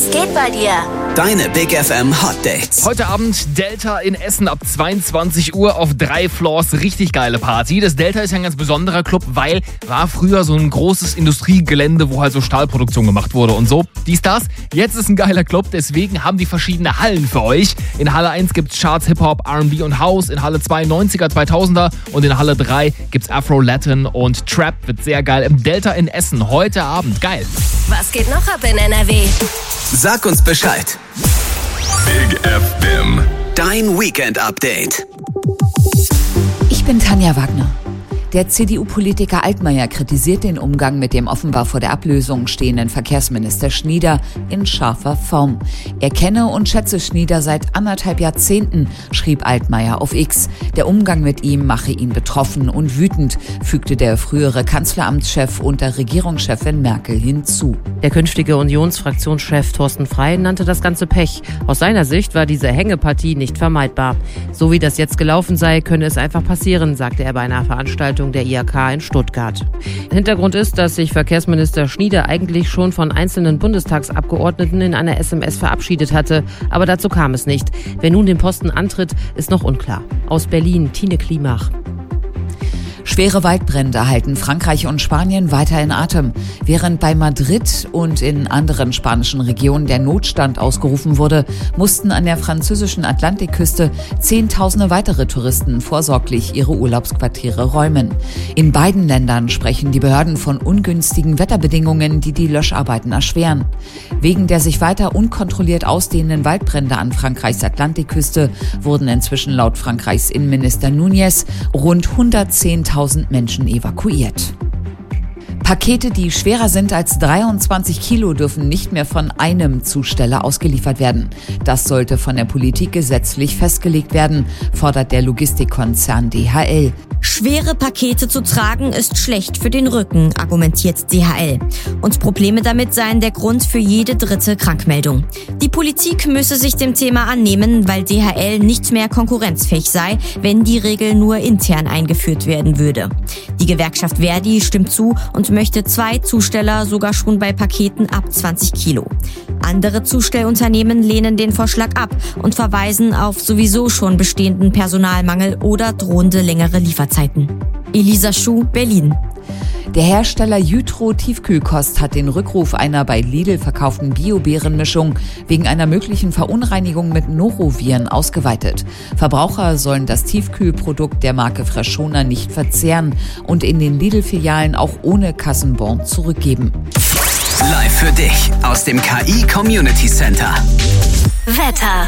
Was geht bei dir? Deine Big FM Hot Dates. Heute Abend Delta in Essen ab 22 Uhr auf 3 Floors. Richtig geile Party. Das Delta ist ja ein ganz besonderer Club, weil war früher so ein großes Industriegelände, wo halt so Stahlproduktion gemacht wurde und so. Das. Jetzt ist ein geiler Club, deswegen haben die verschiedene Hallen für euch. In Halle 1 gibt's Charts, Hip-Hop, R&B und House. In Halle 2 90er, 2000er. Und in Halle 3 gibt's Afro, Latin und Trap. Wird sehr geil. Im Delta in Essen. Heute Abend. Geil. Was geht noch ab in NRW? Sag uns Bescheid. Big FM. Dein Weekend-Update. Ich bin Tanja Wagner. Der CDU-Politiker Altmaier kritisiert den Umgang mit dem offenbar vor der Ablösung stehenden Verkehrsminister Schnieder in scharfer Form. Er kenne und schätze Schnieder seit 1,5 Jahrzehnten, schrieb Altmaier auf X. Der Umgang mit ihm mache ihn betroffen und wütend, fügte der frühere Kanzleramtschef unter Regierungschefin Merkel hinzu. Der künftige Unionsfraktionschef Thorsten Frey nannte das Ganze Pech. Aus seiner Sicht war diese Hängepartie nicht vermeidbar. So wie das jetzt gelaufen sei, könne es einfach passieren, sagte er bei einer Veranstaltung der IHK in Stuttgart. Hintergrund ist, dass sich Verkehrsminister Schnieder eigentlich schon von einzelnen Bundestagsabgeordneten in einer SMS verabschiedet hatte, aber dazu kam es nicht. Wer nun den Posten antritt, ist noch unklar. Aus Berlin, Tine Klimach. Schwere Waldbrände halten Frankreich und Spanien weiter in Atem. Während bei Madrid und in anderen spanischen Regionen der Notstand ausgerufen wurde, mussten an der französischen Atlantikküste Zehntausende weitere Touristen vorsorglich ihre Urlaubsquartiere räumen. In beiden Ländern sprechen die Behörden von ungünstigen Wetterbedingungen, die die Löscharbeiten erschweren. Wegen der sich weiter unkontrolliert ausdehnenden Waldbrände an Frankreichs Atlantikküste wurden inzwischen laut Frankreichs Innenminister Núñez rund 110.000 Menschen evakuiert. Pakete, die schwerer sind als 23 Kilo, dürfen nicht mehr von einem Zusteller ausgeliefert werden. Das sollte von der Politik gesetzlich festgelegt werden, fordert der Logistikkonzern DHL. Schwere Pakete zu tragen ist schlecht für den Rücken, argumentiert DHL. Und Probleme damit seien der Grund für jede dritte Krankmeldung. Die Politik müsse sich dem Thema annehmen, weil DHL nicht mehr konkurrenzfähig sei, wenn die Regel nur intern eingeführt werden würde. Die Gewerkschaft Verdi stimmt zu und möchte 2 Zusteller sogar schon bei Paketen ab 20 Kilo. Andere Zustellunternehmen lehnen den Vorschlag ab und verweisen auf sowieso schon bestehenden Personalmangel oder drohende längere Lieferzeiten. Elisa Schuh, Berlin. Der Hersteller Jytro Tiefkühlkost hat den Rückruf einer bei Lidl verkauften Bio-Beerenmischung wegen einer möglichen Verunreinigung mit Noroviren ausgeweitet. Verbraucher sollen das Tiefkühlprodukt der Marke Freshona nicht verzehren und in den Lidl-Filialen auch ohne Kassenbon zurückgeben. Live für dich aus dem KI Community Center. Wetter.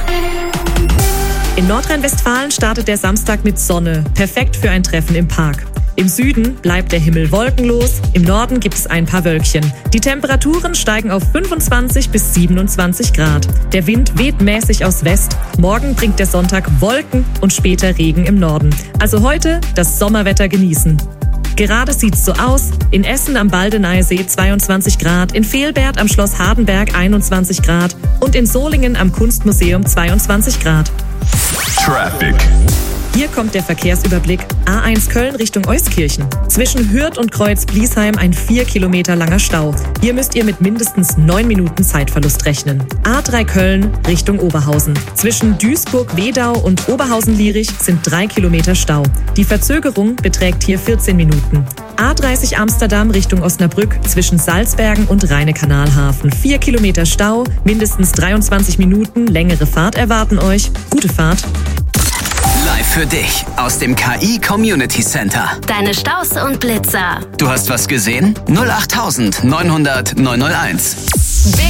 In Nordrhein-Westfalen startet der Samstag mit Sonne. Perfekt für ein Treffen im Park. Im Süden bleibt der Himmel wolkenlos, im Norden gibt es ein paar Wölkchen. Die Temperaturen steigen auf 25 bis 27 Grad. Der Wind weht mäßig aus West. Morgen bringt der Sonntag Wolken und später Regen im Norden. Also heute das Sommerwetter genießen. Gerade sieht's so aus. In Essen am Baldeneysee 22 Grad, in Vehlbert am Schloss Hardenberg 21 Grad und in Solingen am Kunstmuseum 22 Grad. Traffic. Hier kommt der Verkehrsüberblick. A1 Köln Richtung Euskirchen. Zwischen Hürth und Kreuz-Bliesheim ein 4 Kilometer langer Stau. Hier müsst ihr mit mindestens 9 Minuten Zeitverlust rechnen. A3 Köln Richtung Oberhausen. Zwischen Duisburg-Wedau und Oberhausen-Lierich sind 3 Kilometer Stau. Die Verzögerung beträgt hier 14 Minuten. A30 Amsterdam Richtung Osnabrück zwischen Salzbergen und Rheine-Kanalhafen. 4 Kilometer Stau, mindestens 23 Minuten, längere Fahrt erwarten euch. Gute Fahrt. Live für dich aus dem KI Community Center. Deine Staus und Blitzer. Du hast was gesehen? 08900 901.